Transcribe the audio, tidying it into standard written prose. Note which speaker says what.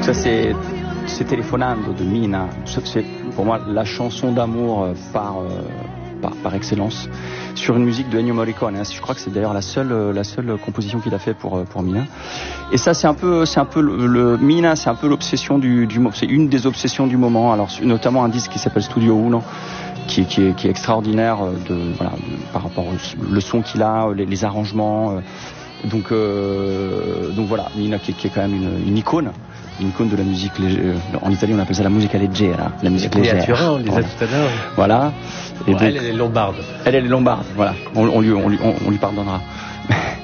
Speaker 1: Ça c'est Telefonando de Mina. C'est pour moi la chanson d'amour par excellence sur une musique de Ennio Morricone. Je crois que c'est d'ailleurs la seule composition qu'il a fait pour Mina. Et ça c'est un peu le Mina, c'est un peu l'obsession du c'est une des obsessions du moment. Alors notamment un disque qui s'appelle Studio Uno qui est extraordinaire par rapport au son qu'il a, les arrangements. Donc voilà, Mina qui est quand même une icône de la musique en Italie on appelle ça la musica leggera, la musique légère.
Speaker 2: Et à Turin, on le disait tout à l'heure.
Speaker 1: Voilà. Et
Speaker 2: bon, elle est lombarde.
Speaker 1: Elle est lombarde, voilà. On lui pardonnera.